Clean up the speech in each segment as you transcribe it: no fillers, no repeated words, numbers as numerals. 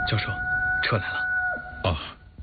教授，车来了。 哦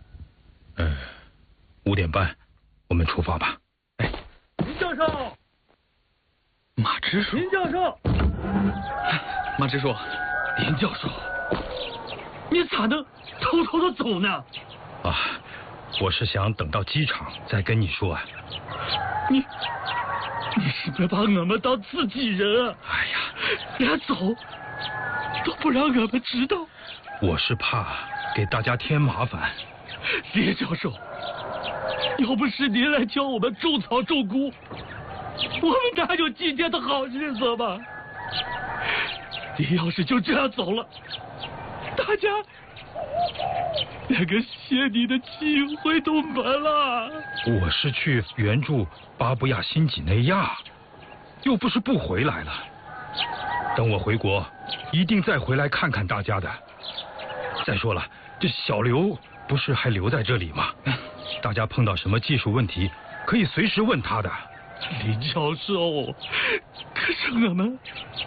，5点半，我们出发吧。 林教授， 马支书。 林教授， 马支书， 林教授，你咋能偷偷的走呢？ 啊，我是想等到机场再跟你说啊。 你是不是把我们当自己人啊？ 哎呀， 连走都不让我们知道。 我是怕给大家添麻烦。 林教授，要不是您来教我们种草种菇，我们哪有今天的好日子嘛？您要是就这样走了，大家连个谢你的机会都没了。 我是去援助巴布亚新几内亚，又不是不回来了。等我回国，一定再回来看看大家的。再说了，这小刘不是还留在这里吗？大家碰到什么技术问题，可以随时问他的。 林教授，可是我们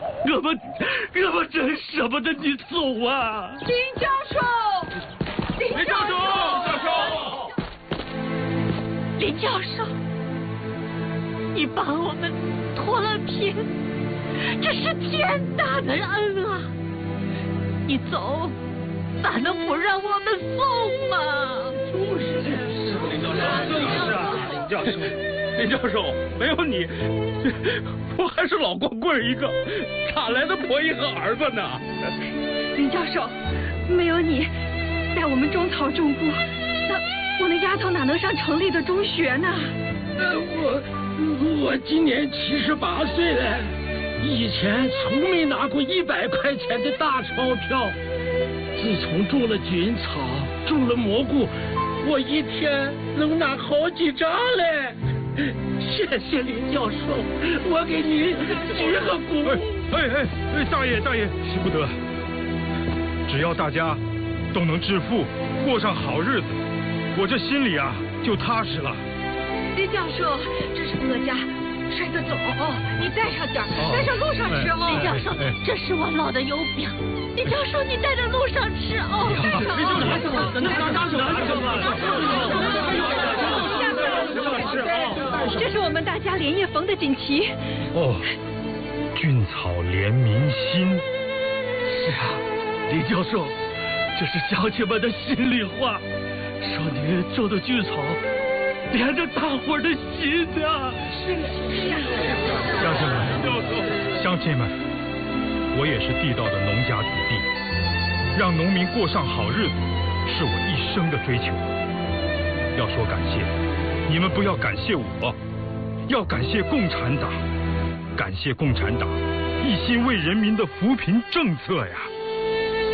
真舍不得你走啊！ 林教授，林教授，林教授，你帮我们脱了贫，这是天大的恩啊！你走，咋能不让我们送嘛？ 就是林教授，林教授，没有你，我还是老光棍一个，哪来的婆姨和儿子呢？ 林教授，没有你带我们种草种菇，我那丫头哪能上城里的中学呢？ 我今年78岁了，以前从没拿过100块钱的大钞票。自从种了菌草，种了蘑菇，我一天能拿好几张嘞。谢谢林教授，我给您鞠个躬。 大爷，使不得。只要大家都能致富，过上好日子，我这心里啊就踏实了。 林教授，这是我家晒的枣哦，你带上点，带上路上吃哦。林教授，这是我烙的油饼，林教授你带着路上吃哦。这是我们大家连夜缝的锦旗。 哦，菌草怜民心。 是啊，林教授，这是乡亲们的心里话，说您种的菌草连着大伙儿的心啊！ 乡亲们，我也是地道的农家子弟，让农民过上好日子是我一生的追求。要说感谢，你们不要感谢我，要感谢共产党，感谢共产党一心为人民的扶贫政策呀！